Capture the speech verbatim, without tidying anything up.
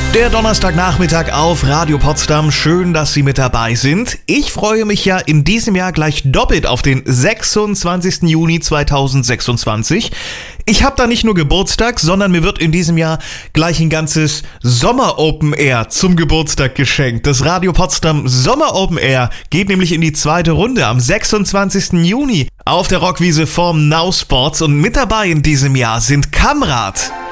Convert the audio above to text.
Der Donnerstagnachmittag auf Radio Potsdam. Schön, dass Sie mit dabei sind. Ich freue mich ja in diesem Jahr gleich doppelt auf den sechsundzwanzigsten Juni zweitausendsechsundzwanzig. Ich habe da nicht nur Geburtstag, sondern mir wird in diesem Jahr gleich ein ganzes Sommer Open Air zum Geburtstag geschenkt. Das Radio Potsdam Sommer Open Air geht nämlich in die zweite Runde am sechsundzwanzigsten Juni auf der Rockwiese vorm Now Sports und mit dabei in diesem Jahr sind Kamrat,